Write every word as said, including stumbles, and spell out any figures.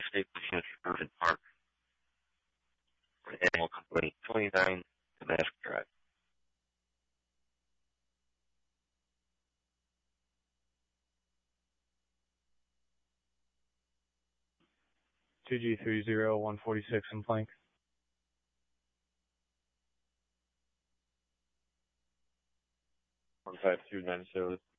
State Police Urban Park for the Animal Company, twenty-nine Damask Drive. two G three zero one forty-six in Plank. one five two nine seven.